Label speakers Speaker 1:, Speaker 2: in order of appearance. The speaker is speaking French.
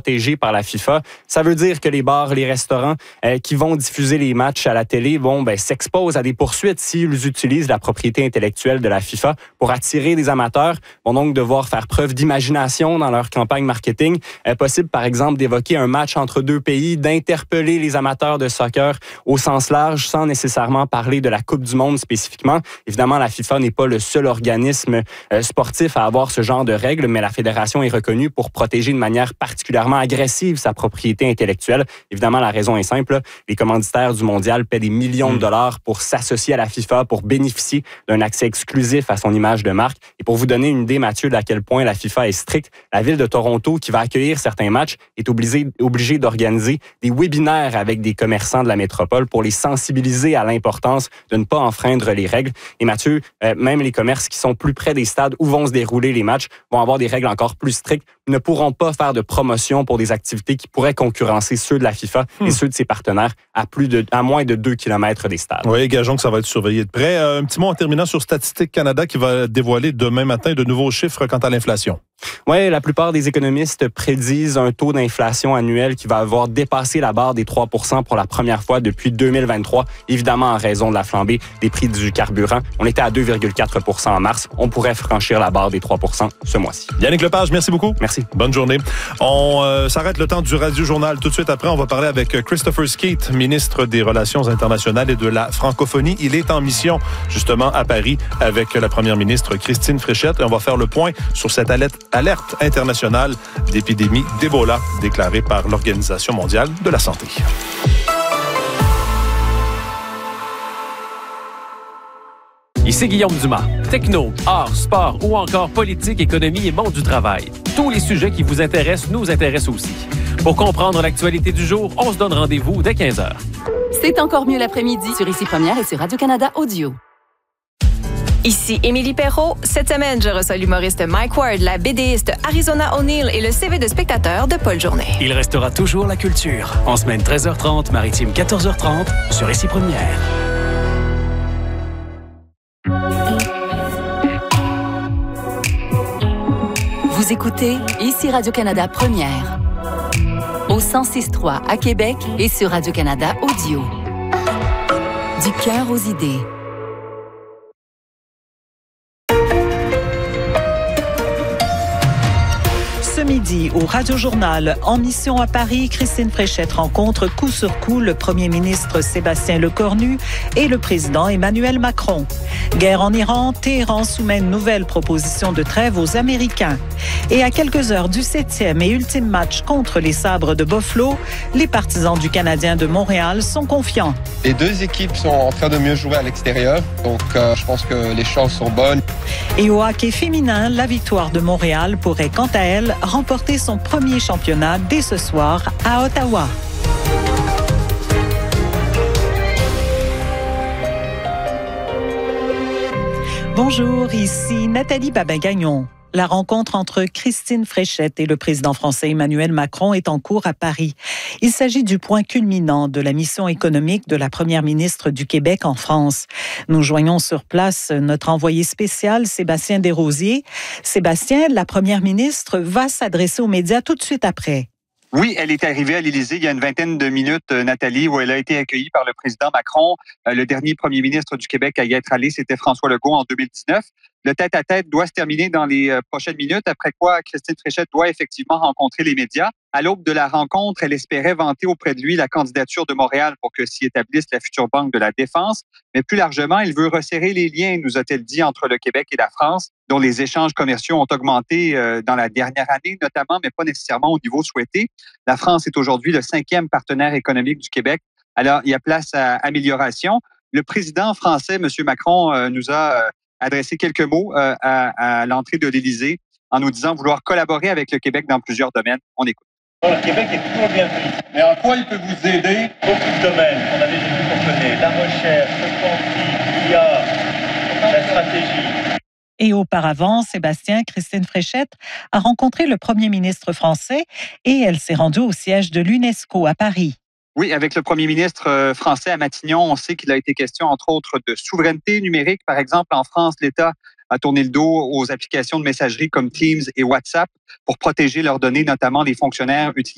Speaker 1: protégés par la FIFA. Ça veut dire que les bars, les restaurants qui vont diffuser les matchs à la télé s'exposent à des poursuites s'ils utilisent la propriété intellectuelle de la FIFA pour attirer des amateurs. Vont donc devoir faire preuve d'imagination dans leur campagne marketing. Possible, par exemple, d'évoquer un match entre deux pays, d'interpeller les amateurs de soccer au sens large sans nécessairement parler de la Coupe du Monde spécifiquement. Évidemment, la FIFA n'est pas le seul organisme sportif à avoir ce genre de règles, mais la fédération est reconnue pour protéger de manière particulièrement agressive sa propriété intellectuelle. Évidemment, la raison est simple. Les commanditaires du mondial paient des millions de dollars pour s'associer à la FIFA, pour bénéficier d'un accès exclusif à son image de marque. Et pour vous donner une idée, Mathieu, d'à quel point la FIFA est stricte, la ville de Toronto, qui va accueillir certains matchs, est obligée d'organiser des webinaires avec des commerçants de la métropole pour les sensibiliser à l'importance de ne pas enfreindre les règles. Et Mathieu, même les commerces qui sont plus près des stades où vont se dérouler les matchs vont avoir des règles encore plus strictes. Ils ne pourront pas faire de promotion pour des activités qui pourraient concurrencer ceux de la FIFA et ceux de ses partenaires à moins de 2 km des stades.
Speaker 2: Oui, gageons que ça va être surveillé de près. Un petit mot en terminant sur Statistique Canada qui va dévoiler demain matin de nouveaux chiffres quant à l'inflation.
Speaker 1: Oui, la plupart des économistes prédisent un taux d'inflation annuel qui va avoir dépassé la barre des 3 % pour la première fois depuis 2023, évidemment en raison de la flambée des prix du carburant. On était à 2,4 % en mars. On pourrait franchir la barre des 3 % ce mois-ci.
Speaker 2: Yannick Lepage, merci beaucoup.
Speaker 1: Merci.
Speaker 2: Bonne journée. On s'arrête le temps du Radio-Journal. Tout de suite après, on va parler avec Christopher Skeete, ministre des Relations internationales et de la francophonie. Il est en mission, justement, à Paris avec la première ministre Christine Fréchette. Et on va faire le point sur cette alerte internationale d'épidémie d'Ebola déclarée par l'Organisation mondiale de la santé.
Speaker 3: Ici Guillaume Dumas. Techno, art, sport ou encore politique, économie et monde du travail. Tous les sujets qui vous intéressent nous intéressent aussi. Pour comprendre l'actualité du jour, on se donne rendez-vous dès 15h.
Speaker 4: C'est encore mieux l'après-midi sur Ici Première et sur Radio-Canada Audio.
Speaker 5: Ici Émilie Perrault. Cette semaine, je reçois l'humoriste Mike Ward, la BDiste Arizona O'Neill et le CV de spectateur de Paul Journet.
Speaker 6: Il restera toujours la culture. En semaine 13h30, maritime 14h30, sur Ici Première.
Speaker 4: Vous écoutez Ici Radio-Canada Première. Au 106.3 à Québec et sur Radio-Canada Audio. Du cœur aux idées.
Speaker 7: Ce midi, au Radio-Journal, en mission à Paris, Christine Fréchette rencontre coup sur coup le premier ministre Sébastien Lecornu et le président Emmanuel Macron. Guerre en Iran, Téhéran soumet une nouvelle proposition de trêve aux Américains. Et à quelques heures du 7e et ultime match contre les Sabres de Buffalo, les partisans du Canadien de Montréal sont confiants.
Speaker 8: Les deux équipes sont en train de mieux jouer à l'extérieur, donc je pense que les chances sont bonnes.
Speaker 7: Et au hockey féminin, la victoire de Montréal pourrait, quant à elle, remporter son premier championnat dès ce soir à Ottawa. Bonjour, ici Nathalie Babin-Gagnon. La rencontre entre Christine Fréchette et le président français Emmanuel Macron est en cours à Paris. Il s'agit du point culminant de la mission économique de la première ministre du Québec en France. Nous joignons sur place notre envoyé spécial, Sébastien Desrosiers. Sébastien, la première ministre va s'adresser aux médias tout de suite après.
Speaker 9: Oui, elle est arrivée à l'Élysée il y a une vingtaine de minutes, Nathalie, où elle a été accueillie par le président Macron. Le dernier premier ministre du Québec à y être allé, c'était François Legault en 2019. Le tête-à-tête doit se terminer dans les prochaines minutes, après quoi Christine Fréchette doit effectivement rencontrer les médias. À l'aube de la rencontre, elle espérait vanter auprès de lui la candidature de Montréal pour que s'y établisse la future Banque de la Défense. Mais plus largement, il veut resserrer les liens, nous a-t-elle dit, entre le Québec et la France, dont les échanges commerciaux ont augmenté dans la dernière année notamment, mais pas nécessairement au niveau souhaité. La France est aujourd'hui le 5e partenaire économique du Québec. Alors, il y a place à amélioration. Le président français, M. Macron, nous a adressé quelques mots à l'entrée de l'Élysée en nous disant vouloir collaborer avec le Québec dans plusieurs domaines. On écoute.
Speaker 10: Le Québec est toujours bienvenu. Mais en quoi il peut vous aider? Beaucoup de domaines qu'on a déjà vu fonctionner. La recherche, le conflit, l'IA, la stratégie.
Speaker 7: Et auparavant, Sébastien, Christine Fréchette a rencontré le premier ministre français et elle s'est rendue au siège de l'UNESCO à Paris.
Speaker 9: Oui, avec le premier ministre français à Matignon, on sait qu'il a été question, entre autres, de souveraineté numérique. Par exemple, en France, l'État a tourné le dos aux applications de messagerie comme Teams et WhatsApp pour protéger leurs données, notamment les fonctionnaires utilisant